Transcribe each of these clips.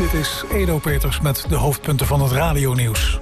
Dit is Edo Peters met de hoofdpunten van het radionieuws.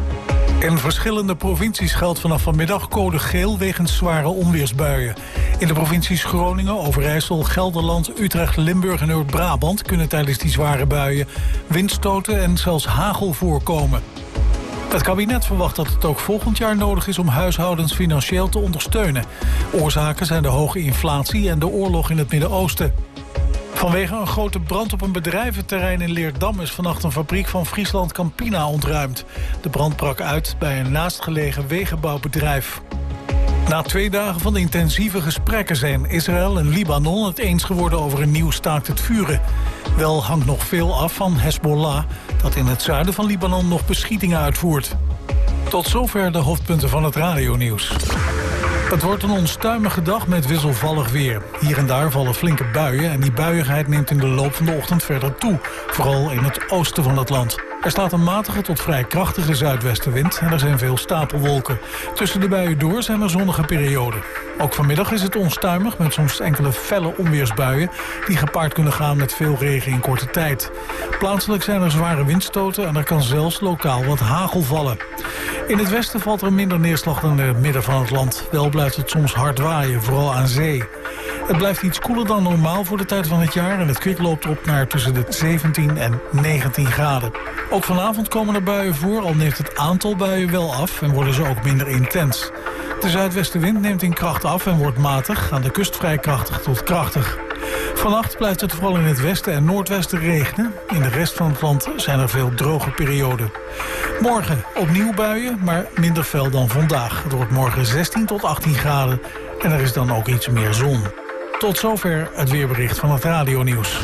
In verschillende provincies geldt vanaf vanmiddag code geel wegens zware onweersbuien. In de provincies Groningen, Overijssel, Gelderland, Utrecht, Limburg en Noord-Brabant kunnen tijdens die zware buien windstoten en zelfs hagel voorkomen. Het kabinet verwacht dat het ook volgend jaar nodig is om huishoudens financieel te ondersteunen. Oorzaken zijn de hoge inflatie en de oorlog in het Midden-Oosten. Vanwege een grote brand op een bedrijventerrein in Leerdam is vannacht een fabriek van Friesland Campina ontruimd. De brand brak uit bij een naastgelegen wegenbouwbedrijf. Na 2 dagen van intensieve gesprekken zijn Israël en Libanon het eens geworden over een nieuw staakt het vuren. Wel hangt nog veel af van Hezbollah, dat in het zuiden van Libanon nog beschietingen uitvoert. Tot zover de hoofdpunten van het radionieuws. Het wordt een onstuimige dag met wisselvallig weer. Hier en daar vallen flinke buien en die buiigheid neemt in de loop van de ochtend verder toe. Vooral in het oosten van het land. Er staat een matige tot vrij krachtige zuidwestenwind en er zijn veel stapelwolken. Tussen de buien door zijn er zonnige perioden. Ook vanmiddag is het onstuimig met soms enkele felle onweersbuien die gepaard kunnen gaan met veel regen in korte tijd. Plaatselijk zijn er zware windstoten en er kan zelfs lokaal wat hagel vallen. In het westen valt er minder neerslag dan in het midden van het land. Wel blijft het soms hard waaien, vooral aan zee. Het blijft iets koeler dan normaal voor de tijd van het jaar en het kwik loopt op naar tussen de 17 en 19 graden. Ook vanavond komen er buien voor, al neemt het aantal buien wel af en worden ze ook minder intens. De zuidwestenwind neemt in kracht af en wordt matig, aan de kust vrij krachtig tot krachtig. Vannacht blijft het vooral in het westen en noordwesten regenen. In de rest van het land zijn er veel droge perioden. Morgen opnieuw buien, maar minder fel dan vandaag. Het wordt morgen 16 tot 18 graden en er is dan ook iets meer zon. Tot zover het weerbericht van het radionieuws.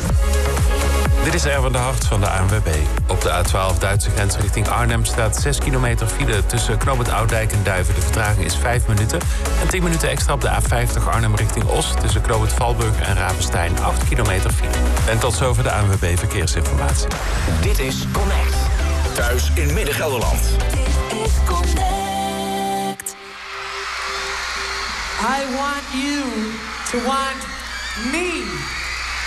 Dit is Erwin de Hart van de ANWB. Op de A12 Duitse grens richting Arnhem staat 6 kilometer file tussen Knoop het Oudijk en Duiven. De vertraging is 5 minuten. En 10 minuten extra op de A50 Arnhem richting Os tussen Knoop het Valburg en Ravenstein. 8 kilometer file. En tot zover de ANWB Verkeersinformatie. Dit is Connect. Thuis in Midden-Gelderland. Dit is Connect. I want you to want me.